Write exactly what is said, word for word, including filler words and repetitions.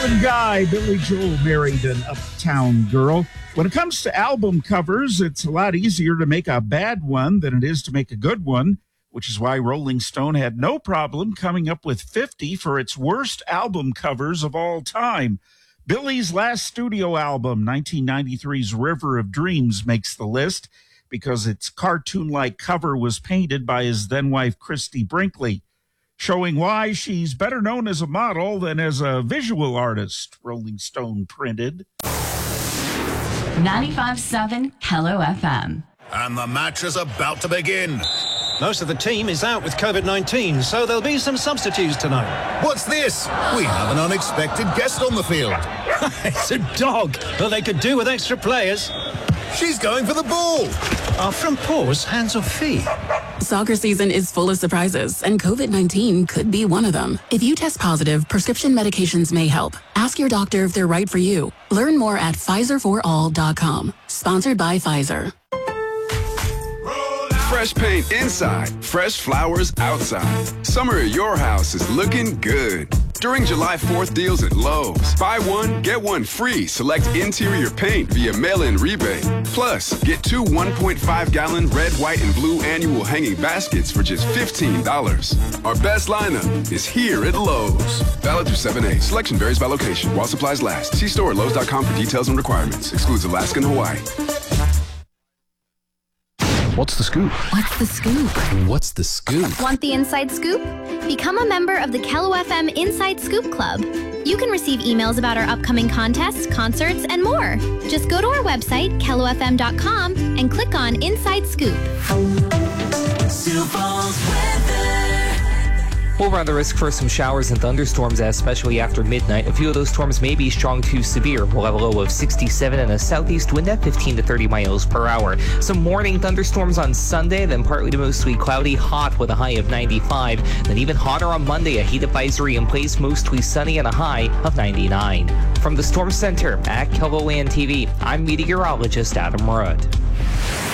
Southern guy, Billy Joel, married an uptown girl. When it comes to album covers, it's a lot easier to make a bad one than it is to make a good one, which is why Rolling Stone had no problem coming up with fifty for its worst album covers of all time. Billy's last studio album, nineteen ninety-three's River of Dreams, makes the list because its cartoon-like cover was painted by his then-wife, Christy Brinkley, showing why she's better known as a model than as a visual artist, Rolling Stone printed. ninety-five point seven Hello F M. And the match is about to begin. Most of the team is out with COVID nineteen, so there'll be some substitutes tonight. What's this? We have an unexpected guest on the field. It's a dog, but they could do with extra players. She's going for the ball. Are front paws hands or feet? Soccer season is full of surprises, and COVID nineteen could be one of them. If you test positive, prescription medications may help. Ask your doctor if they're right for you. Learn more at Pfizer for all dot com. Sponsored by Pfizer. Fresh paint inside, fresh flowers outside. Summer at your house is looking good. During July fourth deals at Lowe's, buy one, get one free. Select interior paint via mail-in rebate. Plus, get two one point five gallon red, white, and blue annual hanging baskets for just fifteen dollars. Our best lineup is here at Lowe's. Valid through seven eight. Selection varies by location while supplies last. See store at Lowe's dot com for details and requirements. Excludes Alaska and Hawaii. What's the scoop? What's the scoop? What's the scoop? Want the inside scoop? Become a member of the Kello F M Inside Scoop Club. You can receive emails about our upcoming contests, concerts, and more. Just go to our website, kello f m dot com, and click on Inside Scoop. We'll run the risk for some showers and thunderstorms, especially after midnight. A few of those storms may be strong to severe. We'll have a low of sixty-seven and a southeast wind at fifteen to thirty miles per hour. Some morning thunderstorms on Sunday, then partly to mostly cloudy, hot with a high of ninety-five. Then even hotter on Monday, a heat advisory in place, mostly sunny and a high of ninety-nine. From the Storm Center at KELOLAND T V, I'm meteorologist Adam Rudd.